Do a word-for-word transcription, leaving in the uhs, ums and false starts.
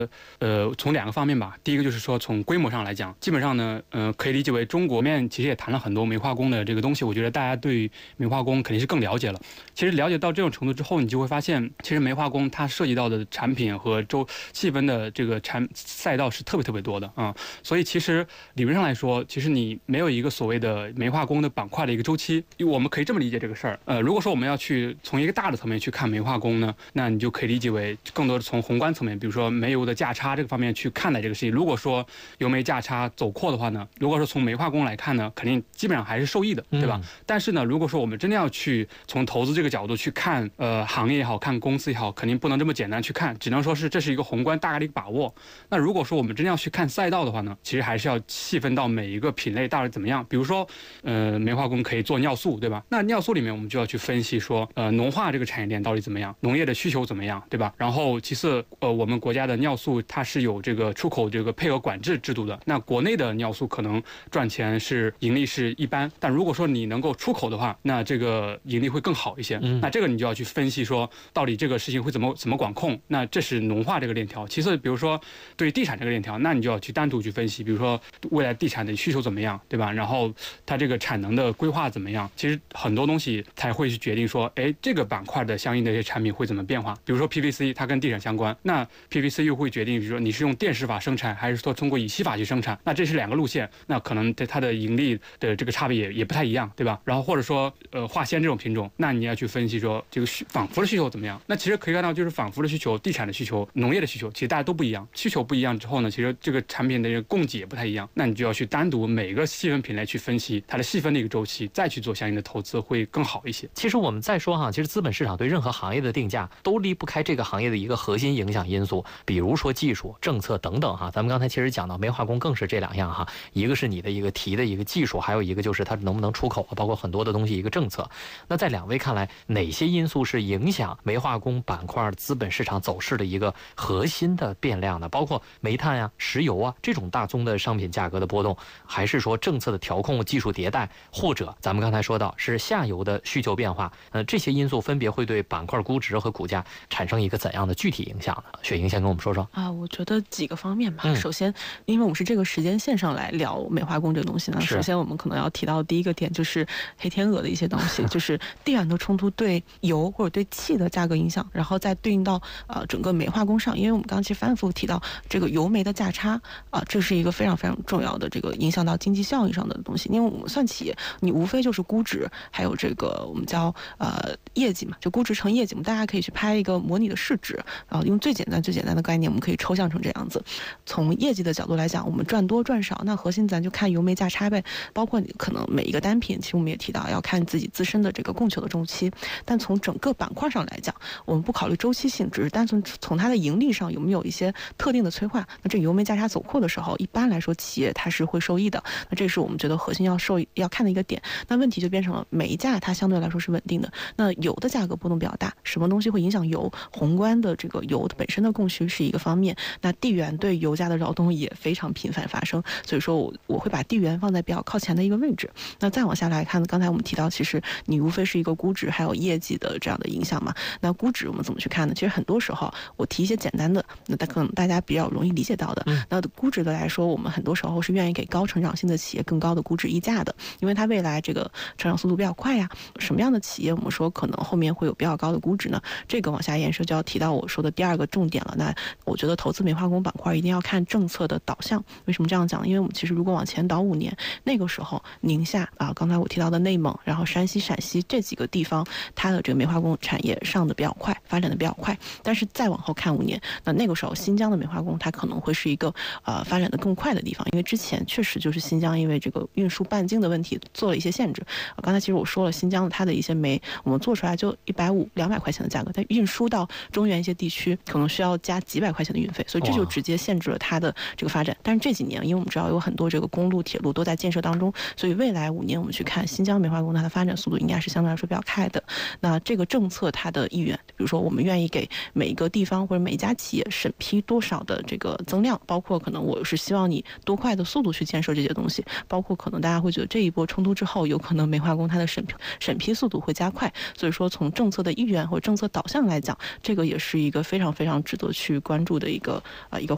呃，从两个方面吧。第一个就是说，从规模上来讲，基本上呢，呃，可以理解为中国面其实也谈了很多煤化工的这个东西。我觉得大家对煤化工肯定是更了解了。其实了解到这种程度之后，你就会发现，其实煤化工它涉及到的产品和周细分的这个产赛道是特别特别多的啊、嗯。所以其实理论上来说，其实你没有一个所谓的煤化工的板块的一个周期。我们可以这么理解这个事儿。呃，如果说我们要去从一个大的层面去看煤化工呢，那你就可以理解为更多的从宏观层面，比如说煤油的价差这个方面去看待这个事情。如果说油煤价差走扩的话呢，如果说从煤化工来看呢，肯定基本上还是受益的，对吧？嗯、但是呢，如果说我们真的要去从投资这个角度去看，呃，行业也好看公司也好，肯定不能这么简单去看，只能说是这是一个宏观大概的一个把握。那如果说我们真的要去看赛道的话呢，其实还是要细分到每一个品类到底怎么样。比如说，呃，煤化工可以做尿素，对吧？那尿素里面我们就要去分析说，呃，农化这个产业链到底怎么样，农业的需求怎么样，对吧？然后其次，呃，我们国家的尿素它是有这个出口这个配额管制制度的。那国内的尿素可能赚钱是盈利是一般，但如果说你能够出口的话，那这个盈利会更好一些。嗯、那这个你就要去分析说，到底这个事情会怎么怎么管控。那这是农化这个链条。其次，比如说对地产这个链条，那你就要去单独去分析，比如说未来地产的需求怎么样，对吧？然后它这个产能的规划怎么样？其实很多东西才会去决定说，哎，这个板块的相应的一些产品会怎么变化。比如说 P V C， 它跟地产相关，那 P V C 又会决定，比如说你是用电石法生产，还是说通过乙烯法去生产，那这是两个路线，那可能它的盈利的这个差别也也不太一样，对吧？然后或者说呃化纤这种品种，那你要去分析说这个仿佛的需求怎么样。那其实可以看到，就是仿佛的需求、地产的需求、农业的需求，其实大家都不一样。需求不一样之后呢，其实这个产品的供给也不太一样，那你就要去单独每个细分品类去分析它的细分的一个周期，再去做相应的投资会更好一些。 其实我们再说哈，其实资本市场对任何行业的定价都离不开这个行业的一个核心影响因素，比如说技术、政策等等哈。咱们刚才其实讲到煤化工更是这两样哈，一个是你的一个提的一个技术，还有一个就是它能不能出口，包括很多的东西一个政策。那在两位看来，哪些因素是影响煤化工板块资本市场走势的一个核心的变量呢？包括煤炭呀、石油啊这种大宗的商品价格的波动，还是说政策的调控、技术迭代，或者咱们刚才说到是下游的需求变化？呃，这些因素分别会对板块估值和股价产生一个怎样的具体影响呢？雪莹先跟我们说说啊。我觉得几个方面吧。嗯、首先，因为我们是这个时间线上来聊煤化工这个东西呢，首先我们可能要提到的第一个点就是黑天鹅的一些东西，就是地缘的冲突对油或者对气的价格影响，然后再对应到呃整个煤化工上。因为我们刚刚其实反复提到这个油煤的价差啊、呃，这是一个非常非常重要的这个影响到经济效益上的东西。因为我们算企业，你无非就是估值，还有这个我们叫呃业绩嘛，就估值乘业绩。我们大家可以去拍一个模拟的市值，然后用最简单最简单的概念，我们可以抽象成这样子。从业绩的角度来讲，我们赚多赚少，那核心咱就看油煤价差呗。包括你可能每一个单品，其实我们也提到要看自己自身的这个供求的周期。但从整个板块上来讲，我们不考虑周期性，只是单纯从它的盈利上有没有一些特定的催化。那这油煤价差走扩的时候，一般来说企业它是会受益的。那这是我们觉得核心要受要看的一个点。那问题就变成了煤价它相对来说是稳定的，那油的价格波动比较大，什么东西会影响油？宏观的这个油本身的供需是一个方面，那地缘对油价的扰动也非常频繁发生，所以说我我会把地缘放在比较靠前的一个位置。那再往下来看，刚才我们提到，其实你无非是一个估值还有业绩的这样的影响嘛。那估值我们怎么去看呢？其实很多时候我提一些简单的，那可能大家比较容易理解到的。那估值的来说，我们很多时候是愿意给高成长性的企业更高的估值溢价的，因为它未来这个成长速度比较快呀。什么样的企业我们说可能后面会有比较高的估值呢？这个往下延伸就要提到我说的第二个重点了。那我觉得投资煤化工板块一定要看政策的导向。为什么这样讲？因为我们其实如果往前倒五年，那个时候宁夏啊，刚才我提到的内蒙，然后山西、陕西这几个地方，它的这个煤化工产业上的比较快，发展的比较快。但是再往后看五年，那那个时候新疆的煤化工它可能会是一个呃发展的更快的地方，因为之前确实就是新疆因为这个运输半径的问题做了一些限制。啊、刚才其实我说了，新疆它的一些煤，我们做出来就一百五、两百块钱的价格，但运输到中原一些地区可能需要加几百块钱的运费，所以这就直接限制了它的这个发展。但是这几年，因为我们知道有很多这个公路、铁路都在建设当中，所以未来五年我们去看新疆煤化工它的发展速度应该是相对来说比较快的。那这个政策它的意愿，比如说我们愿意给每一个地方或者每一家企业审批多少的这个增量，包括可能我是希望你多快的速度去建设这些东西，包括可能大家会觉得这一波冲突之后，有可能煤化工它的审批审批速度会加快。所以说从政策的意愿或者政策导向来讲，这个也是一个非常非常值得去关注的一个呃一个